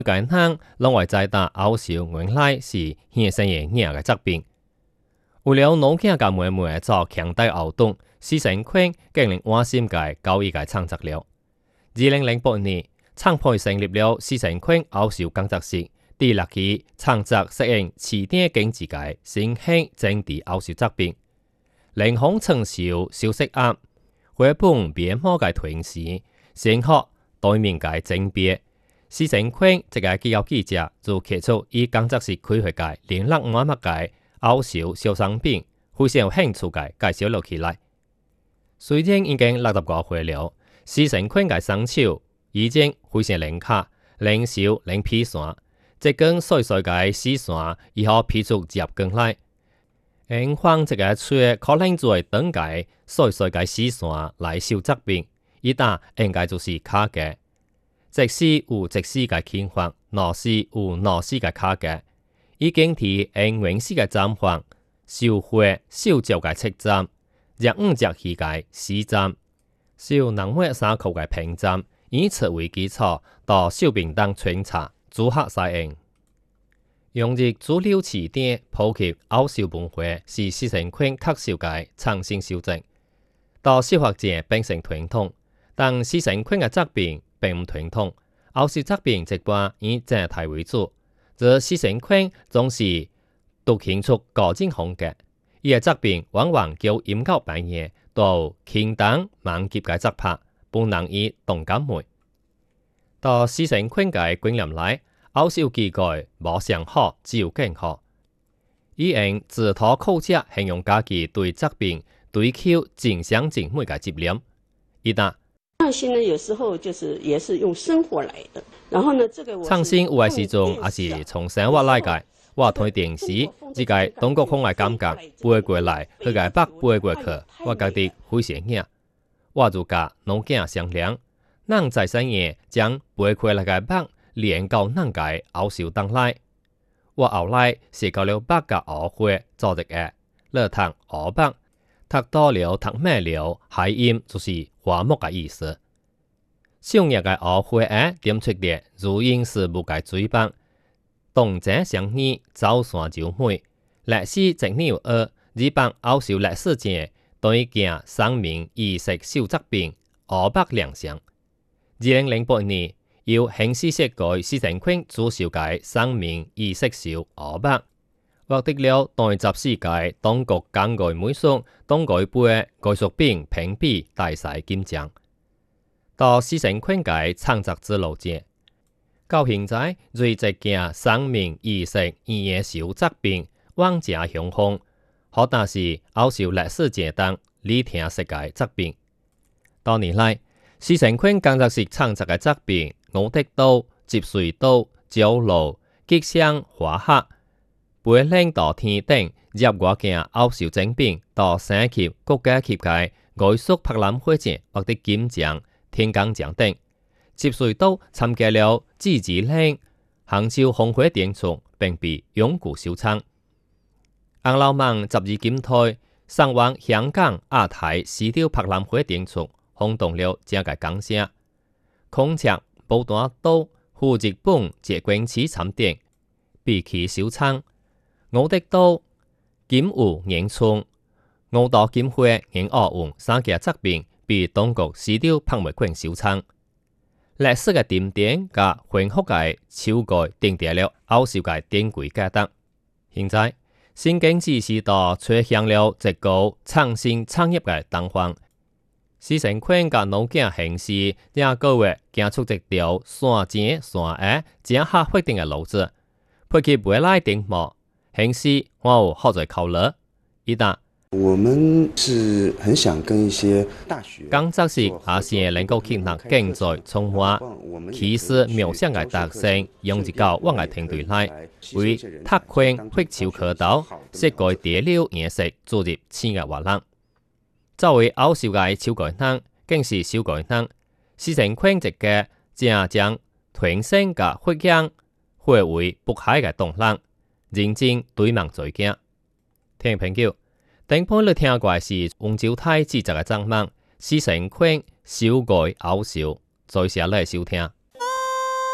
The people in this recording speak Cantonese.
間行攏會知道奧小原來是現生嘅硬嘅疾病。為了腦鏡嘅妹妹做強大後盾，施成坤竟然換心嘅交易嘅創作了。2008年，廠配成立了施成坤奧小工作室，第6期創作適應市電經濟嘅新興政治奧小疾病。靈紅成小消息案，繪本編號嘅屯時，先學對面嘅爭別。施成坤這個紀要記者就提出以工作室開發嘅聯絡網絡嘅奧小小商品，非常有興趣嘅介紹落起來。雖然已經60多歲了，施成坤嘅雙手已經非常靈巧，靈手靈披線，即根細細嘅絲線以後披出入更來。因況這個處可能在等解細細嘅絲線來修疾病，一旦應該就是卡嘅。即使有即使嘅情況，若是有若是嘅卡嘅，已經提因原始嘅狀況，燒血燒焦嘅切針，日五日氣嘅絲針，燒能血三口嘅平針，以此為基礎，到小便當穿插組合使用。用入主流詞典普及奧小文化是施成坤確實嘅創新修正，到小學者變成傳統，但施成坤嘅疾病並唔傳統，奧小疾病一般以正題為主，則施成坤總是獨慶出個人風格。伊嘅疾病往往叫陰溝半夜到輕檔猛急嘅疾拍，不能以動感梅。到施成坤嘅觀念來，奧小機改無上好，只有更好。伊用自討苦吃形容家己對疾病追求盡善盡美嘅執念。一旦創新呢，有時候也是用生活來的。然後呢，這個創新有嘅時鐘也是從生活來嘅。我睇電視，只個中國風嘅感覺背過來，佢個北背過去，我覺得非常驚。我就甲腦鏡商量，咱在深夜將背過來個北連到咱個奧小當來。我後來是到了北個奧會做一個，來讀奧北，讀多了讀咩了，海音就是花木嘅意思。上日嘅奧會點出嚟，如因是無個嘴巴。動者相依，走山就美。歷史真有日本奧小歷史節對鏡生命意識小疾病奧北亮相。2008年，由刑事設計施成坤主修嘅生命意識小奧北，獲得了第14屆當局工藝美術當代杯藝術品評比大賽金獎。到施成坤嘅創作之路節。到現在，瑞直嘅生命意識醫嘅小疾病往家向風，可能是奧小歷史節當你聽世界疾病。多年來，施成坤工作室創作嘅疾病，我得到接水道、焦路、吉祥花客、背領到天頂，入我嘅奧小整病到省級國家級嘅藝術博覽會節獲得金獎、天罡獎等。接水道參加了自治領杭州紅會電廠，並被永久收藏。紅樓夢12金台送往香港亞太絲綢博覽會電廠，轟動了這個港聲。孔雀寶丹島赴日本接軌器參展，被其收藏。我的島金湖迎春，我島金會迎奧運三件疾病被當局絲綢博物館收藏。歷史嘅點點甲恢復嘅超改定定了奧小嘅典規價值。現在新經濟時代出現了一個創新產業嘅狀況。施成坤甲腦鏡形式也個月行出一條山前山下正下決定嘅路子，配合未來定模形式，我有好在考慮。一旦我們是很想跟一些大學工作室也是能夠吸納競賽從化其實描寫嘅特性，用一個我嘅團隊來為拓寬血潮渠道，設計第六顏色注入新嘅活力。作為奧小嘅超改能，更是小改能，施成坤一個正將團升嘅血氧化為不海嘅動力，認真對望在鏡。聽朋友。頂盤你聽過是黃兆泰製作嘅節目，施成坤小改奧小，在下嚟收聽。